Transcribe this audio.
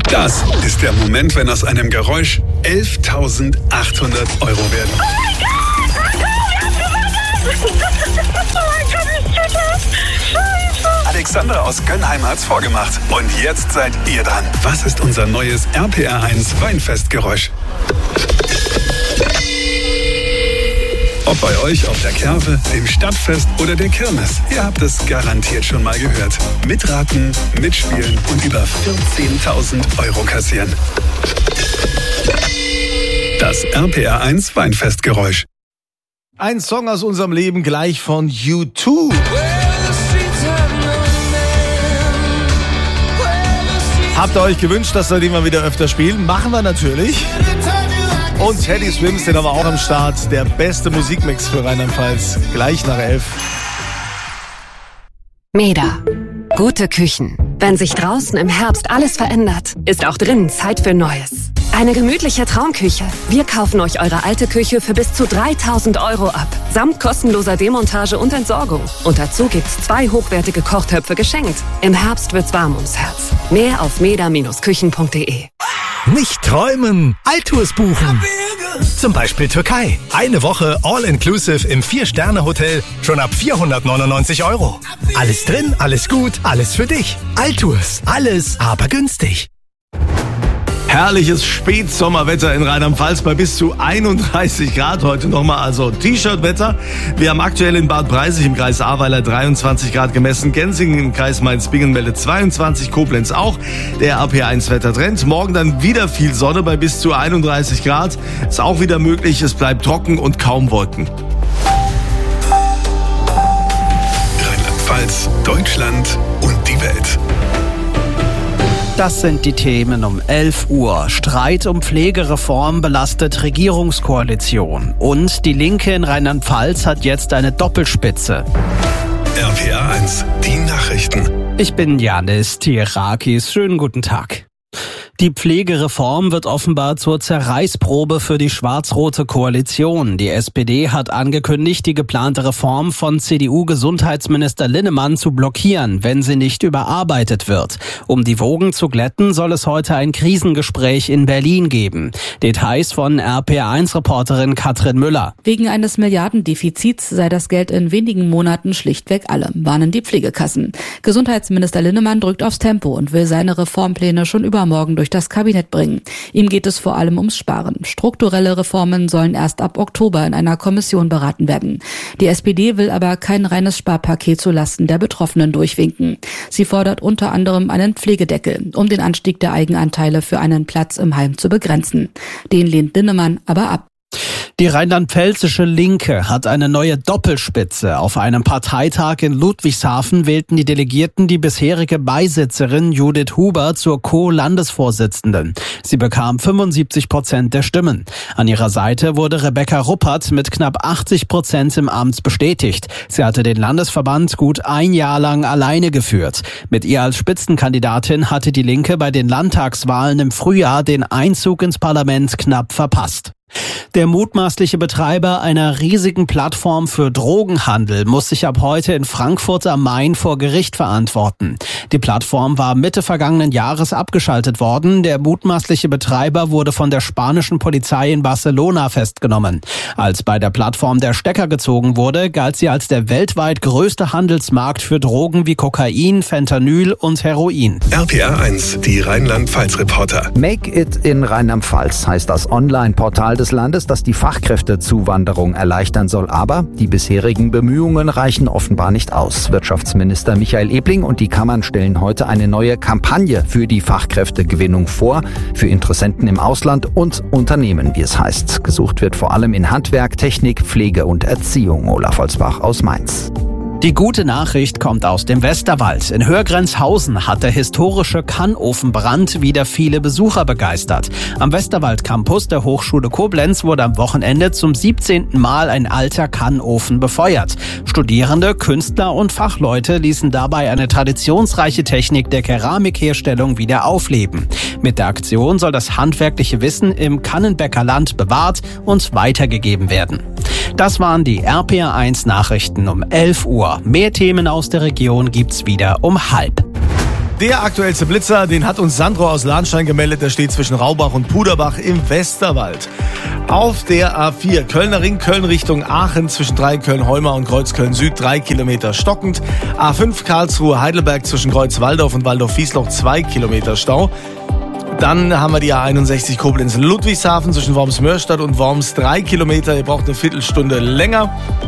Das ist der Moment, wenn aus einem Geräusch 11.800 Euro werden. Oh mein Gott, ich tue das. Scheiße. Alexandra aus Gönnheim hat's vorgemacht. Und jetzt seid ihr dran. Was ist unser neues RPR1 Weinfestgeräusch? Ob bei euch auf der Kerwe, dem Stadtfest oder der Kirmes. Ihr habt es garantiert schon mal gehört. Mitraten, mitspielen und über 14.000 Euro kassieren. Das RPR1 Weinfestgeräusch. Ein Song aus unserem Leben gleich von U2. Habt ihr euch gewünscht, dass wir den mal wieder öfter spielen? Machen wir natürlich. Und Teddy Swims, den haben wir auch am Start. Der beste Musikmix für Rheinland-Pfalz. Gleich nach 11. Meda. Gute Küchen. Wenn sich draußen im Herbst alles verändert, ist auch drinnen Zeit für Neues. Eine gemütliche Traumküche. Wir kaufen euch eure alte Küche für bis zu 3.000 Euro ab. Samt kostenloser Demontage und Entsorgung. Und dazu gibt's 2 hochwertige Kochtöpfe geschenkt. Im Herbst wird's warm ums Herz. Mehr auf meda-küchen.de. Nicht träumen, Altours buchen. Zum Beispiel Türkei. Eine Woche All-Inclusive im 4-Sterne-Hotel. Schon ab 499 Euro. Alles drin, alles gut, alles für dich. Altours. Alles, aber günstig. Herrliches Spätsommerwetter in Rheinland-Pfalz bei bis zu 31 Grad. Heute nochmal also T-Shirt-Wetter. Wir haben aktuell in Bad Breisig im Kreis Ahrweiler 23 Grad gemessen. Gensingen im Kreis Mainz-Bingen meldet 22, Koblenz auch. Der RP1-Wettertrend. Morgen dann wieder viel Sonne bei bis zu 31 Grad. Ist auch wieder möglich. Es bleibt trocken und kaum Wolken. Rheinland-Pfalz, Deutschland und die Welt. Das sind die Themen um 11 Uhr. Streit um Pflegereform belastet Regierungskoalition. Und die Linke in Rheinland-Pfalz hat jetzt eine Doppelspitze. RPR1, die Nachrichten. Ich bin Janis Tierakis. Schönen guten Tag. Die Pflegereform wird offenbar zur Zerreißprobe für die schwarz-rote Koalition. Die SPD hat angekündigt, die geplante Reform von CDU-Gesundheitsminister Linnemann zu blockieren, wenn sie nicht überarbeitet wird. Um die Wogen zu glätten, soll es heute ein Krisengespräch in Berlin geben. Details von RPR1-Reporterin Katrin Müller. Wegen eines Milliardendefizits sei das Geld in wenigen Monaten schlichtweg alle, warnen die Pflegekassen. Gesundheitsminister Linnemann drückt aufs Tempo und will seine Reformpläne schon übermorgen durch das Kabinett bringen. Ihm geht es vor allem ums Sparen. Strukturelle Reformen sollen erst ab Oktober in einer Kommission beraten werden. Die SPD will aber kein reines Sparpaket zulasten der Betroffenen durchwinken. Sie fordert unter anderem einen Pflegedeckel, um den Anstieg der Eigenanteile für einen Platz im Heim zu begrenzen. Den lehnt Linnemann aber ab. Die rheinland-pfälzische Linke hat eine neue Doppelspitze. Auf einem Parteitag in Ludwigshafen wählten die Delegierten die bisherige Beisitzerin Judith Huber zur Co-Landesvorsitzenden. Sie bekam 75% der Stimmen. An ihrer Seite wurde Rebecca Ruppert mit knapp 80% im Amt bestätigt. Sie hatte den Landesverband gut ein Jahr lang alleine geführt. Mit ihr als Spitzenkandidatin hatte die Linke bei den Landtagswahlen im Frühjahr den Einzug ins Parlament knapp verpasst. Der mutmaßliche Betreiber einer riesigen Plattform für Drogenhandel muss sich ab heute in Frankfurt am Main vor Gericht verantworten. Die Plattform war Mitte vergangenen Jahres abgeschaltet worden. Der mutmaßliche Betreiber wurde von der spanischen Polizei in Barcelona festgenommen. Als bei der Plattform der Stecker gezogen wurde, galt sie als der weltweit größte Handelsmarkt für Drogen wie Kokain, Fentanyl und Heroin. RPR1, die Rheinland-Pfalz-Reporter. Make it in Rheinland-Pfalz heißt das Online-Portal des Landes, das die Fachkräftezuwanderung erleichtern soll. Aber die bisherigen Bemühungen reichen offenbar nicht aus. Wirtschaftsminister Michael Ebling und die Kammern stellen heute eine neue Kampagne für die Fachkräftegewinnung vor, für Interessenten im Ausland und Unternehmen, wie es heißt. Gesucht wird vor allem in Handwerk, Technik, Pflege und Erziehung. Olaf Holzbach aus Mainz. Die gute Nachricht kommt aus dem Westerwald. In Hörgrenzhausen hat der historische Kannofenbrand wieder viele Besucher begeistert. Am Westerwald Campus der Hochschule Koblenz wurde am Wochenende zum 17. Mal ein alter Kannofen befeuert. Studierende, Künstler und Fachleute ließen dabei eine traditionsreiche Technik der Keramikherstellung wieder aufleben. Mit der Aktion soll das handwerkliche Wissen im Kannenbäckerland bewahrt und weitergegeben werden. Das waren die RPR1 Nachrichten um 11 Uhr. Mehr Themen aus der Region gibt's wieder um 12:30. Der aktuellste Blitzer, den hat uns Sandro aus Lahnstein gemeldet. Der steht zwischen Raubach und Puderbach im Westerwald. Auf der A4 Kölner Ring, Köln Richtung Aachen zwischen Köln-Heumar und Kreuzköln Süd 3 Kilometer stockend. A5 Karlsruhe Heidelberg zwischen Kreuz-Walldorf und Waldorf-Wiesloch 2 Kilometer Stau. Dann haben wir die A61 Koblenz-Ludwigshafen zwischen Worms-Mörstadt und Worms 3 Kilometer. Ihr braucht eine Viertelstunde länger.